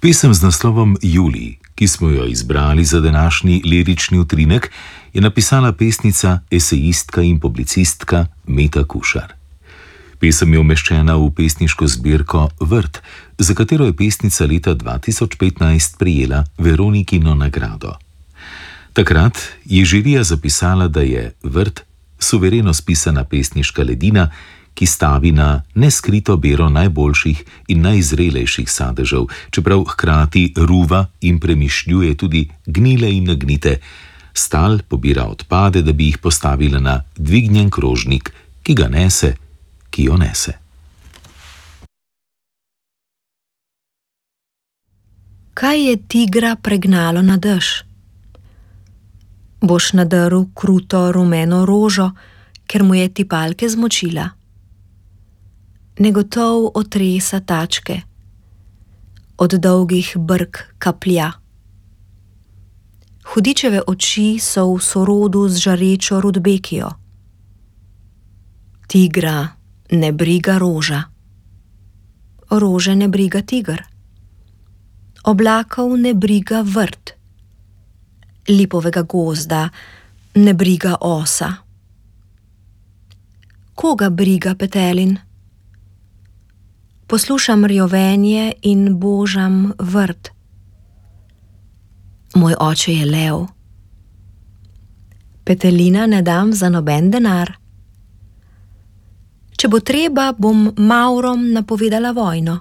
Pesem z naslovom Julij, ki smo jo izbrali za današnji lirični utrinek, je napisala pesnica, esejistka in publicistka Meta Kušar. Pesem je umeščena v pesniško zbirko Vrt, za katero je pesnica leta 2015 prejela Veronikino nagrado. Takrat je žirija zapisala, da je Vrt suvereno spisana pesniška ledina, ki stavi na neskrito bero najboljših in najzrelejših sadežev, čeprav hkrati ruva in premišljuje tudi gnile in nagnite. Stal pobira odpade, da bi jih postavila na dvignjen krožnik, ki ga nese, ki jo nese. Kaj je tigra pregnalo na dež? Boš nadrl kruto rumeno rožo, ker mu je tipalke zmočila. Negotov otresa tačke, od dolgih brk kaplja. Hudičeve oči so v sorodu z žarečo rudbekijo. Tigra ne briga roža, rože ne briga tiger, oblakov ne briga vrt, lipovega gozda ne briga osa. Koga briga petelin? Poslušam rjovenje in božam vrt. Moj oče je lev. Petelina ne dam za noben denar. Če bo treba, bom Maurom napovedala vojno.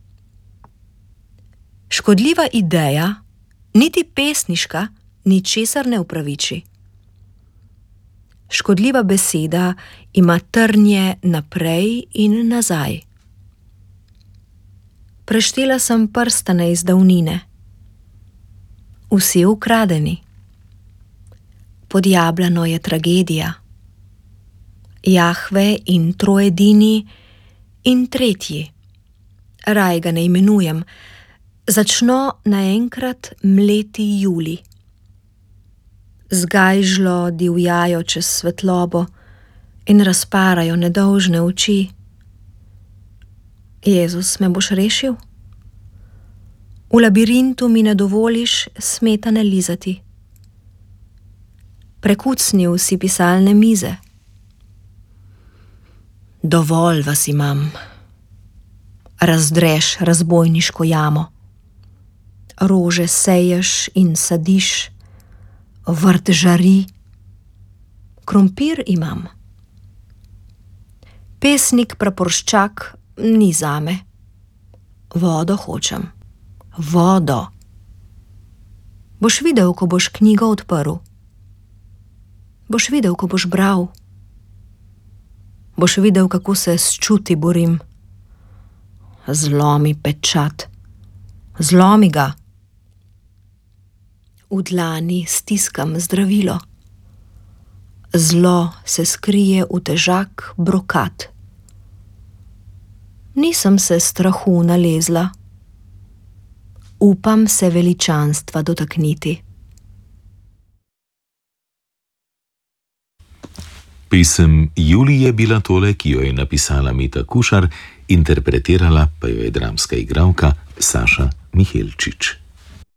Škodljiva ideja, niti pesniška, ničesar ne upraviči. Škodljiva beseda ima trnje naprej in nazaj. Preštela sem prstane iz davnine. Vsi ukradeni. Pod jablano je tragedija. Jahve in troedini in tretji. Raj ga ne imenujem. Začno naenkrat mleti julij. Zgajžlo divjajo čez svetlobo in razparajo nedolžne oči. Jezus, me boš rešil? V labirintu mi ne dovoliš smetane lizati. Prekucnil si pisalne mize. Dovolj vas imam. Razdreš razbojniško jamo. Rože seješ in sadiš, vrt žari. Krompir imam. Pesnik praporščak ni zame. Vodo hočem. Vodo. Boš videl, ko boš knjigo odprl. Boš videl, ko boš bral. Boš videl, kako se s čuti borim. Zlomi pečat. Zlomi ga. V dlani stiskam zdravilo. Zlo se skrije v težak brokat. Nisem se strahu nalezla. Upam se veličanstva dotakniti. Pesem Julij je bila tole, ki jo je napisala Meta Kušar, interpretirala pa jo je dramska igralka Saša Mihelčič.